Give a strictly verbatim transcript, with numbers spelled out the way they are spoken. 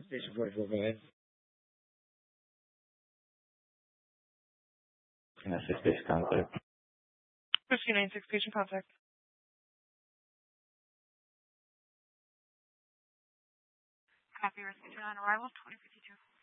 Station forty-four, go ahead. That's six patient contact. Whiskey nine six patient contact. Copy, rescue on arrival, twenty fifty-two.